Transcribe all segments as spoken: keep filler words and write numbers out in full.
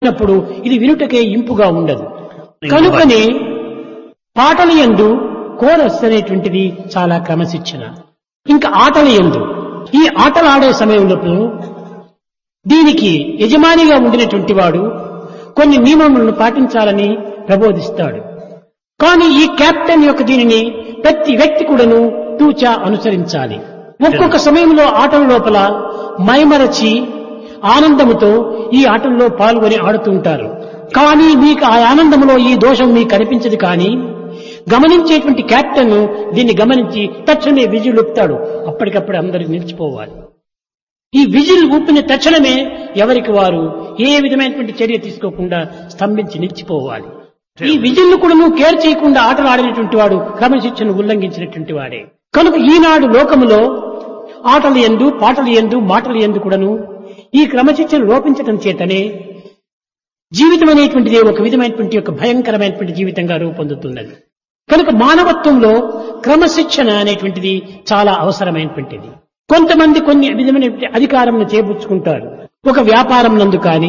ఉన్నప్పుడు ఇది వినుటకే ఇంపుగా ఉండదు. కనుకనే పాటల యందు కోరస్ అనేటువంటిది చాలా క్రమశిక్షణ. ఇంకా ఆటల యందు ఈ ఆటలు ఆడే సమయంలో దీనికి యజమానిగా ఉండినటువంటి వాడు కొన్ని నియమములను పాటించాలని ప్రబోధిస్తాడు. కానీ ఈ కెప్టెన్ యొక్క దీనిని ప్రతి వ్యక్తి కూడాను తూచా అనుసరించాలి. ఒక్కొక్క సమయంలో ఆటల లోపల మైమరచి ఆనందముతో ఈ ఆటల్లో పాల్గొని ఆడుతుంటారు. కానీ మీకు ఆ ఆనందంలో ఈ దోషం మీకు కనిపించదు. కానీ గమనించేటువంటి కెప్టెన్ దీన్ని గమనించి తక్షణమే విజిల్ ఊపుతాడు. అప్పటికప్పుడు అందరికి నిలిచిపోవాలి. ఈ విజిల్ ఊపిన తక్షణమే ఎవరికి వారు ఏ విధమైనటువంటి చర్య తీసుకోకుండా స్తంభించి నిలిచిపోవాలి. ఈ విజిల్ను కూడా నువ్వు కేర్ చేయకుండా ఆటలు ఆడినటువంటి వాడు క్రమశిక్షను ఉల్లంఘించినటువంటి వాడే. కనుక ఈనాడు లోకములో ఆటలు యందు పాటలు యందు మాటలు యందు కూడాను ఈ క్రమశిక్షణ లోపించటం చేతనే జీవితం అనేటువంటిది ఒక విధమైనటువంటి ఒక భయంకరమైనటువంటి జీవితంగా రూపొందుతున్నది. కనుక మానవత్వంలో క్రమశిక్షణ అనేటువంటిది చాలా అవసరమైనటువంటిది. కొంతమంది కొన్ని విధమైన అధికారం చేపుచ్చుకుంటారు. ఒక వ్యాపారం నందు కానీ,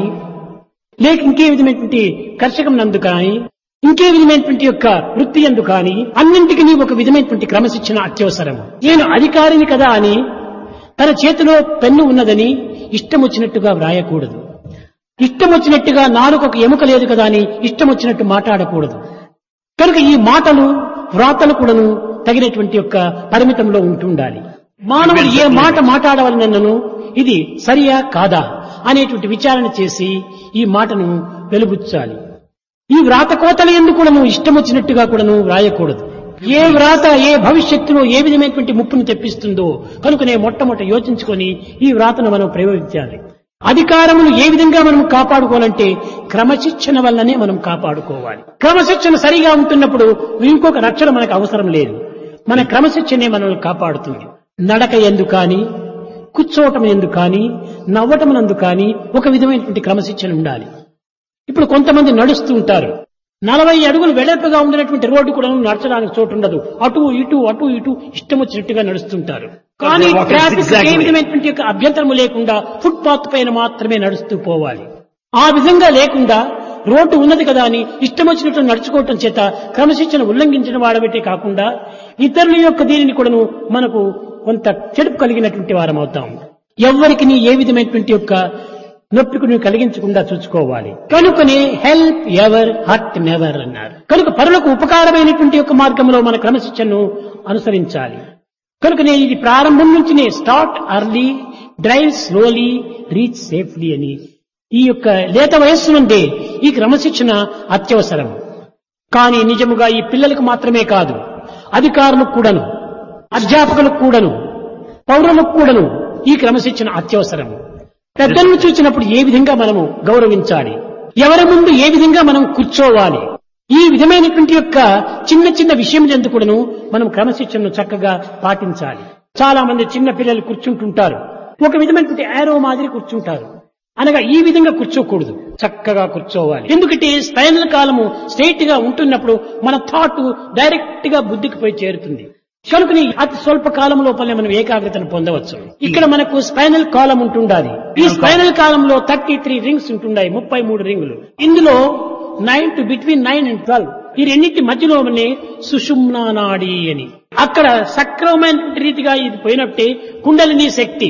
లేక ఇంకే విధమైనటువంటి కర్షకం నందు కానీ, ఇంకే విధమైనటువంటి యొక్క వృత్తి యందు కానీ అన్నింటికి ఒక విధమైనటువంటి క్రమశిక్షణ అత్యవసరము. నేను అధికారిని కదా అని తన చేతిలో పెన్ను ఉన్నదని ఇష్టం వచ్చినట్టుగా వ్రాయకూడదు. ఇష్టం వచ్చినట్టుగా నాలుగు ఒక ఎముక లేదు కదా అని ఇష్టం వచ్చినట్టు మాట్లాడకూడదు. కనుక ఈ మాటలు వ్రాతలు కూడాను తగినటువంటి యొక్క పరిమితంలో ఉంటుండాలి. మానవుడు ఏ మాట మాట్లాడవలనను ఇది సరియా కాదా అనేటువంటి విచారణ చేసి ఈ మాటను వెలుబుచ్చాలి. ఈ వ్రాత కోతల ఎందుకు కూడాను ఇష్టం వచ్చినట్టుగా కూడాను వ్రాయకూడదు. ఏ వ్రాత ఏ భవిష్యత్తులో ఏ విధమైనటువంటి ముప్పును తెప్పిస్తుందో కనుకనే మొట్టమొదట యోచించుకొని ఈ వ్రాతను మనం ప్రయోగించాలి. అధికారమును ఏ విధంగా మనం కాపాడుకోవాలంటే క్రమశిక్షణ వల్లనే మనం కాపాడుకోవాలి. క్రమశిక్షణ సరిగా ఉంటున్నప్పుడు ఇంకొక రక్షణ మనకు అవసరం లేదు. మన క్రమశిక్షణే మనల్ని కాపాడుతుంది. నడక ఎందు కానీ, కూర్చోవటం ఎందు కానీ, నవ్వటం నందు కానీ ఒక విధమైనటువంటి క్రమశిక్షణ ఉండాలి. ఇప్పుడు కొంతమంది నడుస్తూ ఉంటారు. నలభై అడుగులు వెడల్పుగా ఉండినటువంటి రోడ్డు కూడా నడచడానికి చోటు ఉండదు. అటు ఇటు అటు ఇటు ఇష్టం వచ్చినట్టుగా నడుస్తుంటారు. కానీ ట్రాఫిక్ ఏ విధమైనటువంటి యొక్క అభ్యంతరము లేకుండా ఫుట్ పాత్ పైన మాత్రమే నడుస్తూ పోవాలి. ఆ విధంగా లేకుండా రోడ్డు ఉన్నది కదా అని ఇష్టం వచ్చినట్టు నడుచుకోవటం చేత క్రమశిక్షణ ఉల్లంఘించిన వాడబట్టే కాకుండా ఇతరుల యొక్క దీనిని కూడాను మనకు కొంత చెడుపు కలిగినటువంటి వారం అవుతాం. ఎవరికి ఏ విధమైనటువంటి యొక్క నొప్పిని కలిగించకుండా చూసుకోవాలి. కనుకనే హెల్ప్ ఎవర్ హర్ట్ నెవర్ అన్నారు. కనుక పరులకు ఉపకారమైనటువంటి యొక్క మార్గంలో మన క్రమశిక్షణను అనుసరించాలి. కనుకనే ఇది ప్రారంభం నుంచినే start early, drive slowly, reach safely అని ఈ యొక్క లేత వయస్సు నుండే ఈ క్రమశిక్షణ అత్యవసరం. కానీ నిజముగా ఈ పిల్లలకు మాత్రమే కాదు, అధికారులకు కూడాను, అధ్యాపకులకు కూడాను, పౌరులకు కూడాను ఈ క్రమశిక్షణ అత్యవసరం. పెద్దలను చూసినప్పుడు ఏ విధంగా మనము గౌరవించాలి, ఎవరి ముందు ఏ విధంగా మనం కూర్చోవాలి, ఈ విధమైనటువంటి యొక్క చిన్న చిన్న విషయం ఎందుకు కూడాను మనం క్రమశిక్షణను చక్కగా పాటించాలి. చాలా మంది చిన్న పిల్లలు కూర్చుంటుంటారు, ఒక విధమైనటువంటి యారో మాదిరి కూర్చుంటారు. అనగా ఈ విధంగా కూర్చోకూడదు, చక్కగా కూర్చోవాలి. ఎందుకంటే స్పైనల్ కాలము స్ట్రైట్ గా ఉంటున్నప్పుడు మన థాట్ డైరెక్ట్ గా బుద్ధికి పోయి చేరుతుంది. కనుకని అతి స్వల్ప కాలం లోపలనే మనం ఏకాగ్రతను పొందవచ్చు. ఇక్కడ మనకు స్పైనల్ కాలం ఉంటుండాలి. ఈ స్పైనల్ కాలంలో థర్టీ త్రీ రింగ్స్ ఉంటున్నాయి, ముప్పై మూడు రింగులు. ఇందులో nine to between nine and twelve ఈ రెండింటి మధ్యలోనే సుషుమ్నా నాడి అని అక్కడ సక్రమమైన రీతిగా ఇది పోయినట్టే కుండలిని శక్తి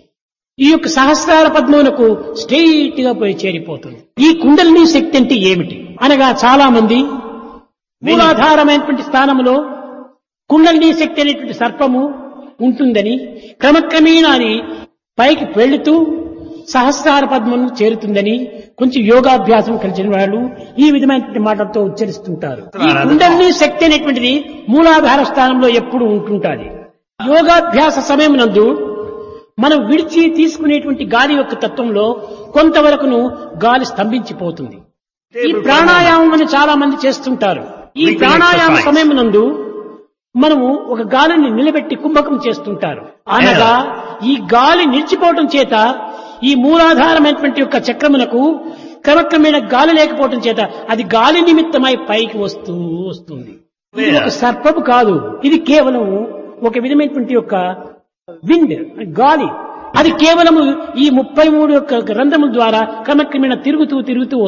ఈ యొక్క సహస్రార పద్మమునకు స్ట్రెయిట్ గా పోయి చేరిపోతుంది. ఈ కుండలిని శక్తి అంటే ఏమిటి అనగా చాలా మంది మూలాధారమైనటువంటి స్థానంలో కుండలిని శక్తి అనేటువంటి సర్పము ఉంటుందని క్రమక్రమేణా అది పైకి వెళుతూ సహస్రార పద్మను చేరుతుందని కొంచెం యోగాభ్యాసం కలిసిన వాళ్ళు ఈ విధమైనటువంటి మాటలతో ఉచ్చరిస్తుంటారు. ఈ కుండలిని శక్తి అనేటువంటిది మూలాధార స్థానంలో ఎప్పుడు ఉంటుంటుంది. యోగాభ్యాస సమయం నందు మనం విడిచి తీసుకునేటువంటి గాలి యొక్క తత్వంలో కొంతవరకును గాలి స్తంభించిపోతుంది. ఈ ప్రాణాయామం అని చాలా మంది చేస్తుంటారు. ఈ ప్రాణాయామ సమయం నందు మనము ఒక గాలిని నిలబెట్టి కుంభకం చేస్తుంటారు. అనగా ఈ గాలి నిలిచిపోవటం చేత ఈ మూలాధారమైనటువంటి యొక్క చక్రమునకు క్రమక్రమేణ గాలి లేకపోవటం చేత అది గాలి నిమిత్తమై పైకి వస్తూ వస్తుంది. ఇది ఒక సర్పము కాదు, ఇది కేవలం ఒక విధమైనటువంటి యొక్క విండ్ గాలి. అది కేవలము ఈ ముప్పై మూడు యొక్క రంధ్రముల ద్వారా క్రమక్రమేణ తిరుగుతూ తిరుగుతూ